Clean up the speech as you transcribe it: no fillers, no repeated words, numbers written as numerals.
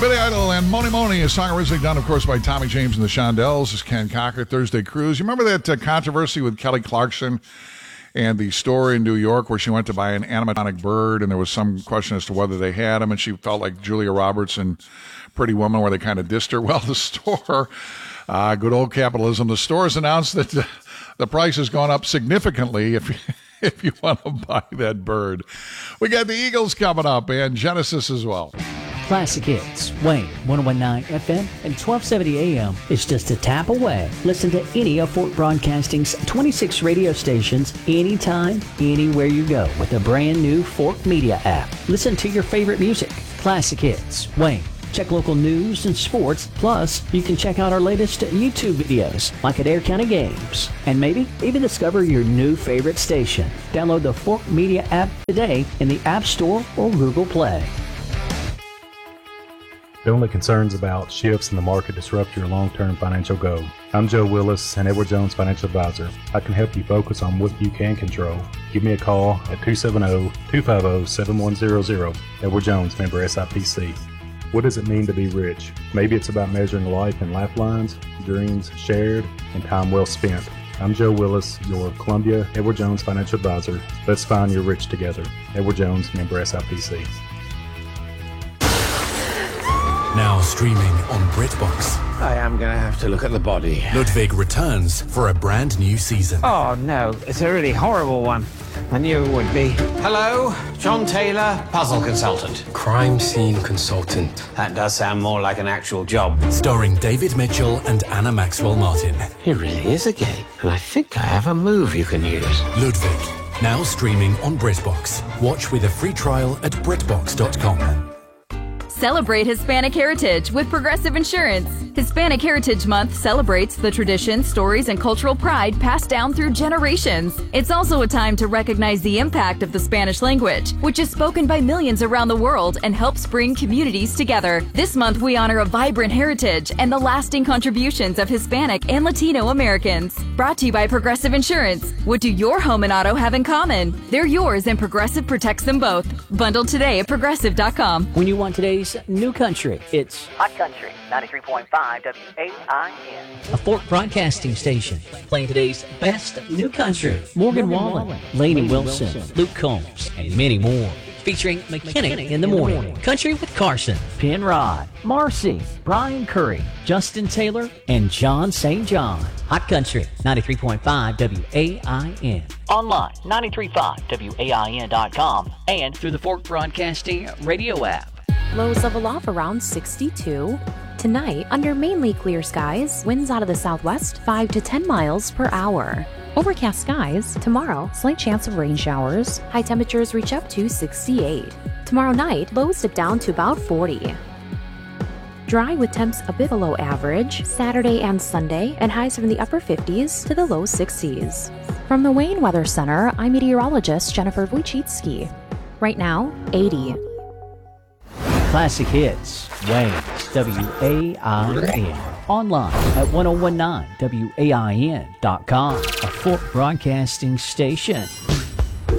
Billy Idol and Moni Moni, a song originally done, of course, by Tommy James and the Shondells. This is Ken Cocker, Thursday Cruise. You remember that controversy with Kelly Clarkson and the store in New York where she went to buy an animatronic bird, and there was some question as to whether they had him, and she felt like Julia Roberts and Pretty Woman where they kind of dissed her. Well, the store, good old capitalism, the store has announced that the price has gone up significantly if you want to buy that bird. We got the Eagles coming up and Genesis as well. Classic hits, Wayne, 101.9 FM and 1270 AM is just a tap away. Listen to any of Fort Broadcasting's 26 radio stations anytime, anywhere you go with the brand new Fort Media app. Listen to your favorite music. Classic hits, Wayne. Check local news and sports. Plus, you can check out our latest YouTube videos, like Adair County Games. And maybe even discover your new favorite station. Download the Fort Media app today in the App Store or Google Play. Don't let concerns about shifts in the market disrupt your long-term financial goal. I'm Joe Willis, an Edward Jones financial advisor. I can help you focus on what you can control. Give me a call at 270-250-7100. Edward Jones, member SIPC. What does it mean to be rich? Maybe it's about measuring life in lifelines, dreams shared, and time well spent. I'm Joe Willis, your Columbia Edward Jones financial advisor. Let's find your rich together. Edward Jones, member SIPC. Now streaming on BritBox. I am going to have to look at the body. Ludwig returns for a brand new season. Oh, no. It's a really horrible one. I knew it would be. Hello, John Taylor, puzzle consultant. Crime scene consultant. That does sound more like an actual job. Starring David Mitchell and Anna Maxwell Martin. It really is a game, and I think I have a move you can use. Ludwig, now streaming on BritBox. Watch with a free trial at BritBox.com. Celebrate Hispanic heritage with Progressive Insurance. Hispanic Heritage Month celebrates the traditions, stories, and cultural pride passed down through generations. It's also a time to recognize the impact of the Spanish language, which is spoken by millions around the world and helps bring communities together. This month, we honor a vibrant heritage and the lasting contributions of Hispanic and Latino Americans. Brought to you by Progressive Insurance. What do your home and auto have in common? They're yours, and Progressive protects them both. Bundle today at Progressive.com. When you want today's new country, it's Hot Country, 93.5 WAIN. a Fort Broadcasting station playing today's best new country. Morgan Wallen, Lainey Wilson, Luke Combs, and many more. Featuring McKinnick in the morning, Country with Carson, Penrod, Marcy, Brian Curry, Justin Taylor, and John St. John. Hot Country, 93.5 WAIN. Online, 93.5WAIN.com, and through the Fort Broadcasting radio app. Lows level off around 62. Tonight, under mainly clear skies, winds out of the southwest 5 to 10 miles per hour. Overcast skies. Tomorrow, slight chance of rain showers. High temperatures reach up to 68. Tomorrow night, lows dip down to about 40. Dry with temps a bit below average Saturday and Sunday, and highs from the upper 50s to the low 60s. From the Wayne Weather Center, I'm meteorologist Jennifer Wojcicki. Right now, 80. Classic hits, Wayne, WAIN. Online at 1019WAIN.com, a Fort Broadcasting station.